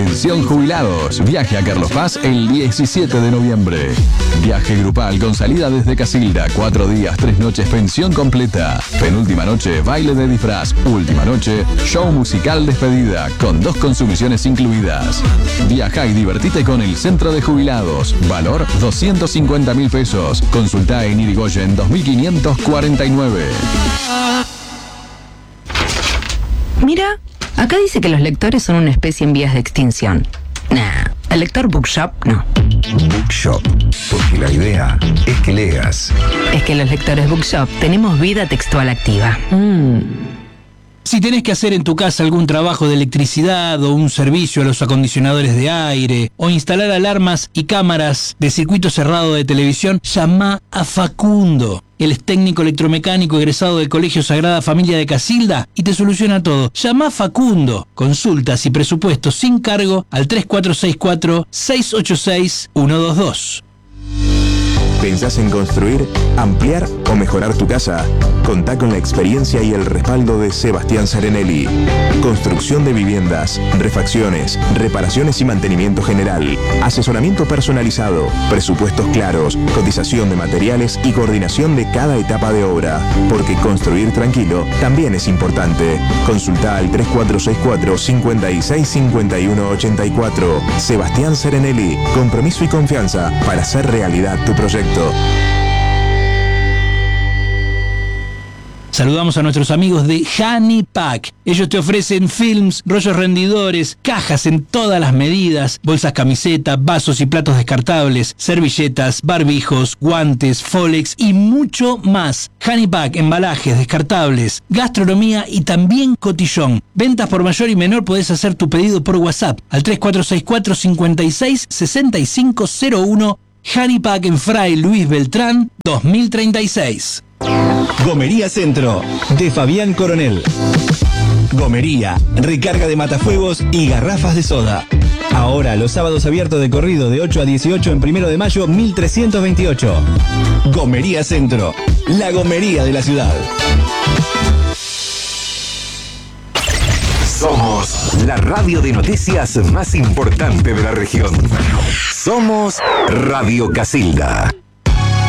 Atención jubilados, viaje a Carlos Paz el 17 de noviembre. Viaje grupal con salida desde Casilda, 4 días, 3 noches, pensión completa. Penúltima noche, baile de disfraz. Última noche, show musical despedida, con 2 consumiciones incluidas. Viaja y divertite con el Centro de Jubilados. Valor 250.000 pesos. Consulta en Irigoyen 2549. Mira, acá dice que los lectores son una especie en vías de extinción. Nah, el lector Bookshop no. Bookshop, porque la idea es que leas. Es que los lectores Bookshop tenemos vida textual activa. Si tenés que hacer en tu casa algún trabajo de electricidad o un servicio a los acondicionadores de aire o instalar alarmas y cámaras de circuito cerrado de televisión, llama a Facundo. Él es técnico electromecánico egresado del Colegio Sagrada Familia de Casilda y te soluciona todo. Llama a Facundo. Consultas y presupuestos sin cargo al 3464-686-122. ¿Pensás en construir, ampliar o mejorar tu casa? Contá con la experiencia y el respaldo de Sebastián Serenelli. Construcción de viviendas, refacciones, reparaciones y mantenimiento general, asesoramiento personalizado, presupuestos claros, cotización de materiales y coordinación de cada etapa de obra. Porque construir tranquilo también es importante. Consultá al 3464-565184. Sebastián Serenelli, compromiso y confianza para hacer realidad tu proyecto. Saludamos a nuestros amigos de Honey Pack. Ellos te ofrecen films, rollos rendidores, cajas en todas las medidas, bolsas camiseta, vasos y platos descartables, servilletas, barbijos, guantes, Folex y mucho más. Honey Pack, embalajes descartables, gastronomía y también cotillón. Ventas por mayor y menor. Podés hacer tu pedido por WhatsApp al 3464-566501. Honey Pack en Fray Luis Beltrán, 2036. Gomería Centro, de Fabián Coronel. Gomería, recarga de matafuegos y garrafas de soda. Ahora los sábados abiertos de corrido de 8 a 18 en 1 de mayo 1328. Gomería Centro, la gomería de la ciudad. Somos la radio de noticias más importante de la región. Somos Radio Casilda.